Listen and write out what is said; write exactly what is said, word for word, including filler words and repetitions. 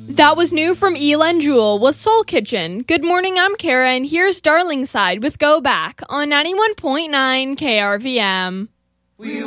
That was new from Elin Jewel with Soul Kitchen. Good morning, I'm Kara, and here's Darling Side with Go Back on ninety-one point nine K R V M.